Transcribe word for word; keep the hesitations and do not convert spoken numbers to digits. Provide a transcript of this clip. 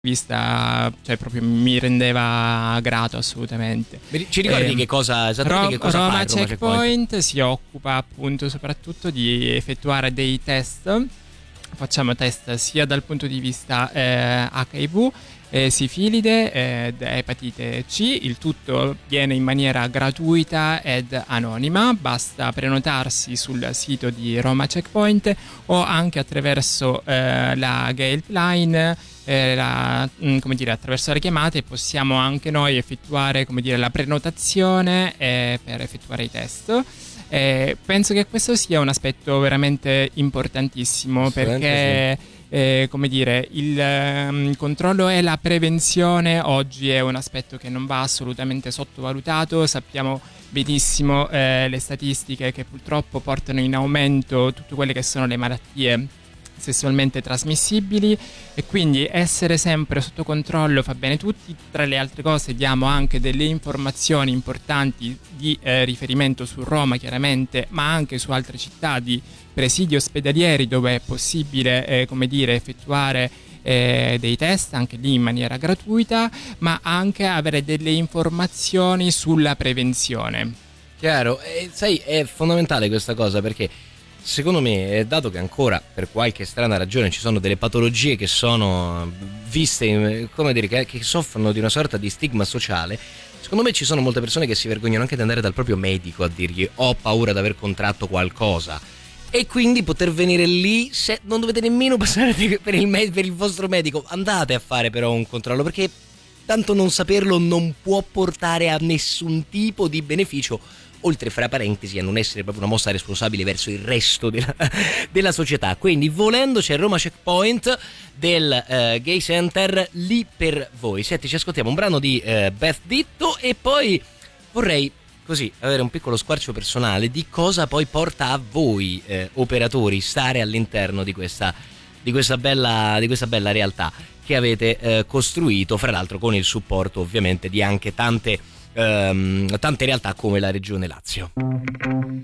vista, cioè proprio mi rendeva grato assolutamente. Ci ricordi eh, che cosa esattamente Ro- che cosa Roma fa Roma Checkpoint, Checkpoint si occupa appunto soprattutto di effettuare dei test. Facciamo test sia dal punto di vista eh, acca i vu, eh, sifilide ed epatite C. Il tutto viene in maniera gratuita ed anonima, basta prenotarsi sul sito di Roma Checkpoint o anche attraverso eh, la Gailpline, eh, la, mh, come dire, attraverso le chiamate possiamo anche noi effettuare, come dire, la prenotazione eh, per effettuare i test. Eh, penso che questo sia un aspetto veramente importantissimo, perché sì. eh, come dire, il um, controllo e la prevenzione oggi è un aspetto che non va assolutamente sottovalutato. Sappiamo benissimo eh, le statistiche che purtroppo portano in aumento tutte quelle che sono le malattie sessualmente trasmissibili, e quindi essere sempre sotto controllo fa bene tutti. Tra le altre cose diamo anche delle informazioni importanti di eh, riferimento su Roma chiaramente, ma anche su altre città, di presidi ospedalieri dove è possibile eh, come dire effettuare eh, dei test anche lì in maniera gratuita, ma anche avere delle informazioni sulla prevenzione. Chiaro, e sai, è fondamentale questa cosa, perché secondo me, dato che ancora per qualche strana ragione ci sono delle patologie che sono viste, come dire, che, che soffrono di una sorta di stigma sociale, secondo me ci sono molte persone che si vergognano anche di andare dal proprio medico a dirgli ho paura di aver contratto qualcosa, e quindi poter venire lì, se non dovete nemmeno passare per il, med- per il vostro medico, andate a fare però un controllo, perché tanto non saperlo non può portare a nessun tipo di beneficio, oltre, fra parentesi, a non essere proprio una mossa responsabile verso il resto della, della società. Quindi, volendo, c'è Roma Checkpoint del eh, Gay Center lì per voi. Senti, ci ascoltiamo un brano di eh, Beth Ditto e poi vorrei così avere un piccolo squarcio personale di cosa poi porta a voi eh, operatori stare all'interno di questa, di questa bella, di questa bella realtà che avete eh, costruito, fra l'altro con il supporto ovviamente di anche tante Um, tante realtà come la Regione Lazio.